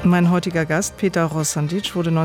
Mein heutiger Gast, Petar Rosandic, wurde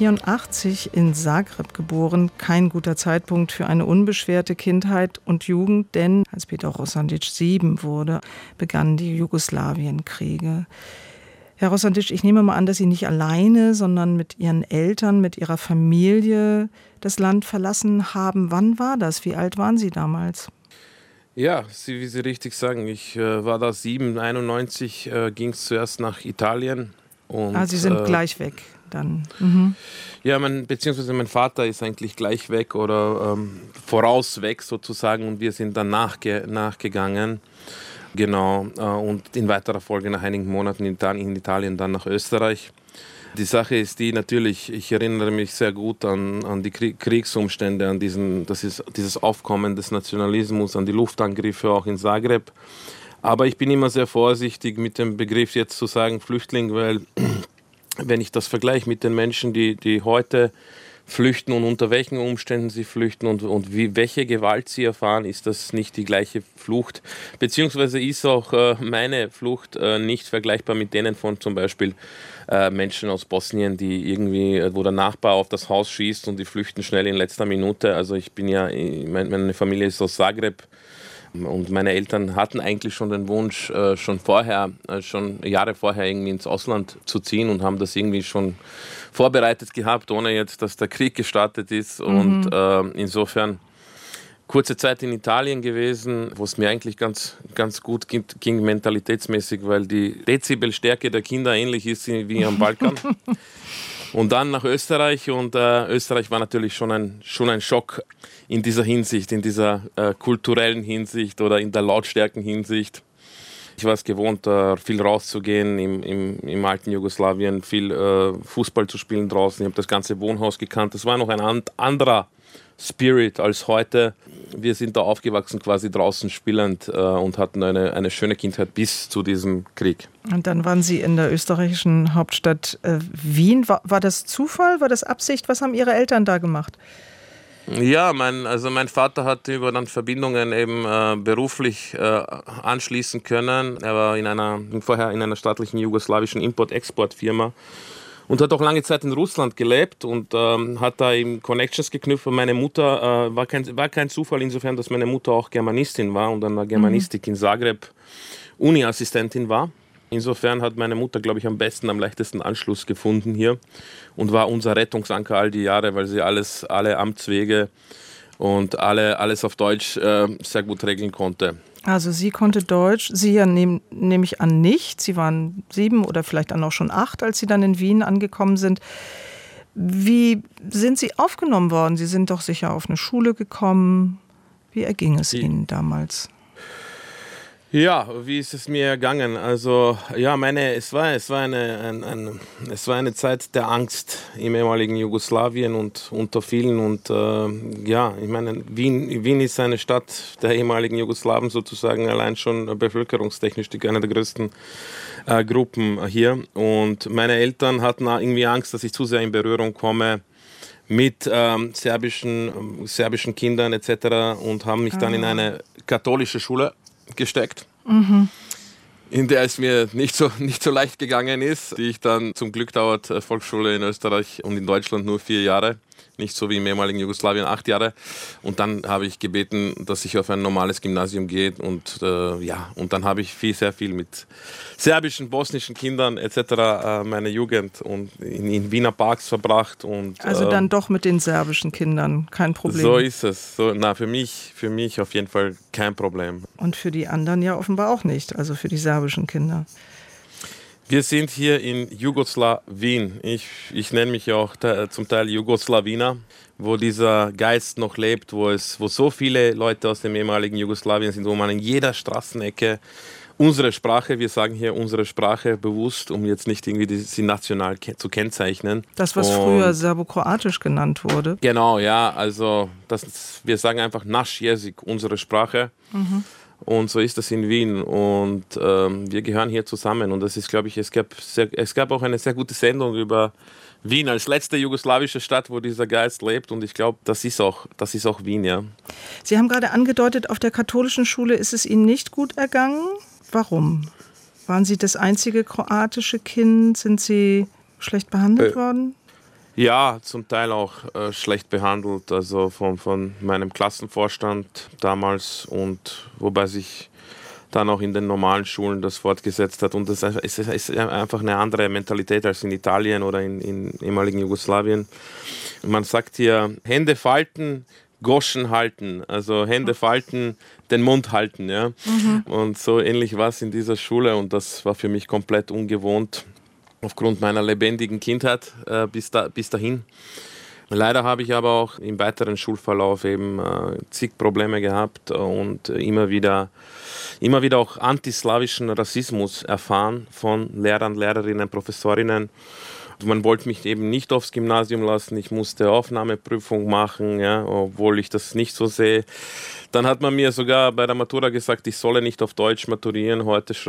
1984 in Zagreb geboren. Kein guter Zeitpunkt für eine unbeschwerte Kindheit und Jugend, denn als Petar Rosandic 7 wurde, begannen die Jugoslawienkriege. Herr Rosandic, ich nehme mal an, dass Sie nicht alleine, sondern mit Ihren Eltern, mit Ihrer Familie das Land verlassen haben. Wann war das? Wie alt waren Sie damals? Ja, wie Sie richtig sagen, ich war da 7, 91 ging es zuerst nach Italien. Und, Sie sind gleich weg dann. Ja, beziehungsweise mein Vater ist eigentlich gleich weg oder voraus weg sozusagen und wir sind dann nachgegangen. Genau, und in weiterer Folge nach einigen Monaten in Italien dann nach Österreich. Die Sache ist die, natürlich, ich erinnere mich sehr gut an die Kriegsumstände, an dieses Aufkommen des Nationalismus, an die Luftangriffe auch in Zagreb. Aber ich bin immer sehr vorsichtig mit dem Begriff jetzt zu sagen Flüchtling, weil wenn ich das vergleiche mit den Menschen, die heute flüchten und unter welchen Umständen sie flüchten und welche Gewalt sie erfahren, ist das nicht die gleiche Flucht. Beziehungsweise ist auch meine Flucht nicht vergleichbar mit denen von zum Beispiel Menschen aus Bosnien, die irgendwie, wo der Nachbar auf das Haus schießt und die flüchten schnell in letzter Minute. Also ich bin ja, meine Familie ist aus Zagreb. Und meine Eltern hatten eigentlich schon den Wunsch, schon Jahre vorher irgendwie ins Ausland zu ziehen und haben das irgendwie schon vorbereitet gehabt, ohne jetzt, dass der Krieg gestartet ist. Und insofern kurze Zeit in Italien gewesen, wo es mir eigentlich ganz, ganz gut ging mentalitätsmäßig, weil die Dezibelstärke der Kinder ähnlich ist wie am Balkan. Und dann nach Österreich und Österreich war natürlich schon ein Schock in dieser Hinsicht, in dieser kulturellen Hinsicht oder in der Lautstärkenhinsicht. Ich war es gewohnt, viel rauszugehen im alten Jugoslawien, viel Fußball zu spielen draußen. Ich habe das ganze Wohnhaus gekannt. Das war noch ein anderer Spirit als heute. Wir sind da aufgewachsen quasi draußen spielend und hatten eine schöne Kindheit bis zu diesem Krieg. Und dann waren Sie in der österreichischen Hauptstadt Wien. War das Zufall? War das Absicht? Was haben Ihre Eltern da gemacht? Ja, mein Vater hatte über dann Verbindungen eben beruflich anschließen können. Er war vorher in einer staatlichen jugoslawischen Import-Export-Firma und hat auch lange Zeit in Russland gelebt und hat da eben Connections geknüpft. Und meine Mutter war kein Zufall insofern, dass meine Mutter auch Germanistin war und an der Germanistik in Zagreb Uni-Assistentin war. Insofern hat meine Mutter, glaube ich, am leichtesten Anschluss gefunden hier und war unser Rettungsanker all die Jahre, weil sie alle Amtswege und alles auf Deutsch sehr gut regeln konnte. Also sie konnte Deutsch, Sie ja nehme ich an nicht. Sie waren 7 oder vielleicht dann auch schon 8, als Sie dann in Wien angekommen sind. Wie sind Sie aufgenommen worden? Sie sind doch sicher auf eine Schule gekommen. Wie erging es Ihnen damals? Ja, wie ist es mir ergangen? Also ja, es war eine Zeit der Angst im ehemaligen Jugoslawien und unter vielen und ich meine, Wien ist eine Stadt der ehemaligen Jugoslawen sozusagen, allein schon bevölkerungstechnisch eine der größten Gruppen hier. Und meine Eltern hatten irgendwie Angst, dass ich zu sehr in Berührung komme mit serbischen Kindern etc. und haben mich dann in eine katholische Schule gesteckt, in der es mir nicht so leicht gegangen ist. Die ich dann, zum Glück dauert Volksschule in Österreich und in Deutschland nur 4 Jahre, nicht so wie im ehemaligen Jugoslawien 8 Jahre. Und dann habe ich gebeten, dass ich auf ein normales Gymnasium gehe und und dann habe ich sehr viel mit serbischen, bosnischen Kindern etc. Meine Jugend und in Wiener Parks verbracht. Und, also dann doch mit den serbischen Kindern, kein Problem. So ist es. Für mich auf jeden Fall kein Problem. Und für die anderen ja offenbar auch nicht, also für die serbischen Kinder. Wir sind hier in Jugoslawien. Ich nenne mich ja auch zum Teil Jugoslawiner, wo dieser Geist noch lebt, wo so viele Leute aus dem ehemaligen Jugoslawien sind, wo man in jeder Straßenecke unsere Sprache, wir sagen hier unsere Sprache bewusst, um jetzt nicht irgendwie sie national zu kennzeichnen. Das, was früher Serbokroatisch genannt wurde. Genau, ja, also wir sagen einfach Naš jezik, unsere Sprache. Und so ist das in Wien und wir gehören hier zusammen und das ist, glaube ich, es gab auch eine sehr gute Sendung über Wien als letzte jugoslawische Stadt, wo dieser Geist lebt und ich glaube, das ist auch Wien, ja. Sie haben gerade angedeutet, auf der katholischen Schule ist es Ihnen nicht gut ergangen. Warum? Waren Sie das einzige kroatische Kind? Sind Sie schlecht behandelt worden? Ja, zum Teil auch schlecht behandelt, also von meinem Klassenvorstand damals, und wobei sich dann auch in den normalen Schulen das fortgesetzt hat. Und das ist einfach eine andere Mentalität als in Italien oder in ehemaligen Jugoslawien. Man sagt hier, Hände falten, Goschen halten, also Hände falten, den Mund halten. Ja? Und so ähnlich war es in dieser Schule, und das war für mich komplett ungewohnt aufgrund meiner lebendigen Kindheit bis dahin. Leider habe ich aber auch im weiteren Schulverlauf eben zig Probleme gehabt und immer wieder auch antislawischen Rassismus erfahren von Lehrern, Lehrerinnen, Professorinnen. Man wollte mich eben nicht aufs Gymnasium lassen, ich musste Aufnahmeprüfung machen, ja, obwohl ich das nicht so sehe. Dann hat man mir sogar bei der Matura gesagt, ich solle nicht auf Deutsch maturieren.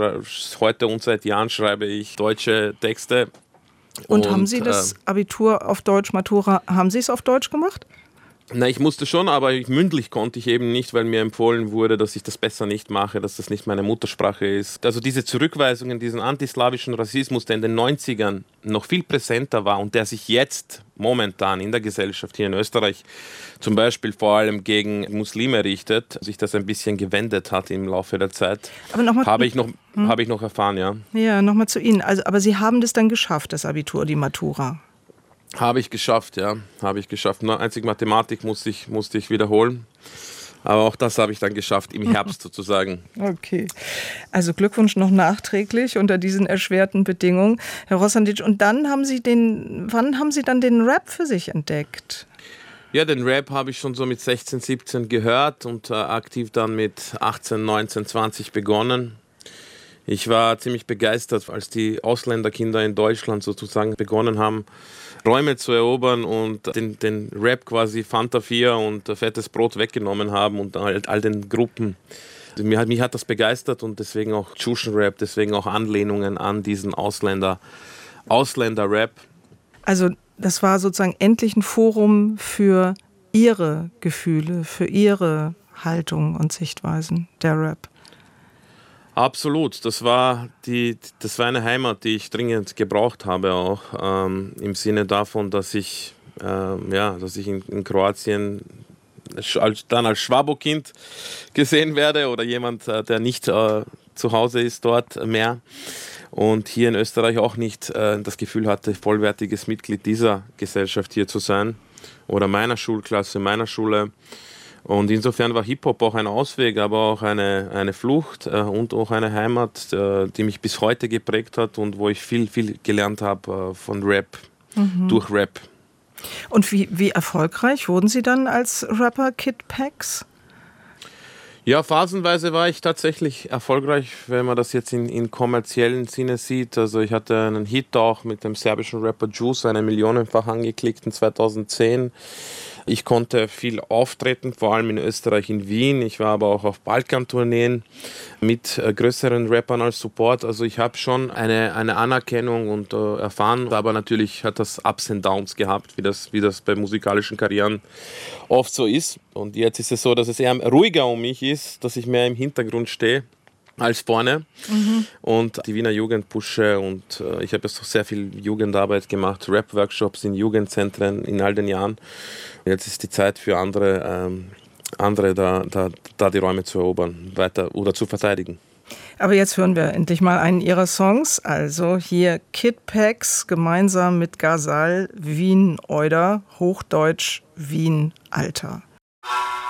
Heute und seit Jahren schreibe ich deutsche Texte. Und haben Sie das Abitur auf Deutsch, Matura, haben Sie es auf Deutsch gemacht? Na, ich musste schon, aber mündlich konnte ich eben nicht, weil mir empfohlen wurde, dass ich das besser nicht mache, dass das nicht meine Muttersprache ist. Also diese Zurückweisungen, diesen antislawischen Rassismus, der in den 90ern noch viel präsenter war und der sich jetzt momentan in der Gesellschaft hier in Österreich zum Beispiel vor allem gegen Muslime richtet, sich das ein bisschen gewendet hat im Laufe der Zeit, habe ich noch erfahren, ja. Ja, nochmal zu Ihnen. Also, aber Sie haben das dann geschafft, das Abitur, die Matura? Habe ich geschafft, ja. Habe ich geschafft. Nur einzig Mathematik musste ich wiederholen. Aber auch das habe ich dann geschafft, im Herbst sozusagen. Okay. Also Glückwunsch noch nachträglich unter diesen erschwerten Bedingungen. Herr Rosandic, und dann wann haben Sie dann den Rap für sich entdeckt? Ja, den Rap habe ich schon so mit 16, 17 gehört und aktiv dann mit 18, 19, 20 begonnen. Ich war ziemlich begeistert, als die Ausländerkinder in Deutschland sozusagen begonnen haben, Räume zu erobern und den Rap quasi Fanta 4 und fettes Brot weggenommen haben und all den Gruppen. Mich hat das begeistert, und deswegen auch Tschuschen-Rap, deswegen auch Anlehnungen an diesen Ausländer-Rap. Also das war sozusagen endlich ein Forum für Ihre Gefühle, für Ihre Haltung und Sichtweisen, der Rap. Absolut, das war eine Heimat, die ich dringend gebraucht habe, auch im Sinne davon, dass ich in Kroatien dann als Schwabo-Kind gesehen werde oder jemand, der nicht zu Hause ist dort mehr, und hier in Österreich auch nicht das Gefühl hatte, vollwertiges Mitglied dieser Gesellschaft hier zu sein oder meiner Schulklasse, meiner Schule. Und insofern war Hip-Hop auch ein Ausweg, aber auch eine Flucht und auch eine Heimat, die mich bis heute geprägt hat und wo ich viel, viel gelernt habe von Rap, durch Rap. Und wie erfolgreich wurden Sie dann als Rapper, Kid Pex? Ja, phasenweise war ich tatsächlich erfolgreich, wenn man das jetzt in kommerziellen Sinne sieht. Also ich hatte einen Hit auch mit dem serbischen Rapper Juice, einen millionenfach angeklickten 2010. Ich konnte viel auftreten, vor allem in Österreich, in Wien. Ich war aber auch auf Balkantourneen mit größeren Rappern als Support. Also ich habe schon eine Anerkennung und erfahren, aber natürlich hat das Ups and Downs gehabt, wie das bei musikalischen Karrieren oft so ist. Und jetzt ist es so, dass es eher ruhiger um mich ist, dass ich mehr im Hintergrund stehe als vorne und die Wiener Jugend pushe, und ich habe jetzt auch sehr viel Jugendarbeit gemacht, Rap-Workshops in Jugendzentren in all den Jahren. Jetzt ist die Zeit für andere da die Räume zu erobern, weiter oder zu verteidigen. Aber jetzt hören wir endlich mal einen Ihrer Songs. Also hier Kid Pex gemeinsam mit Ghazal, Wien Euder, Hochdeutsch Wien Alter.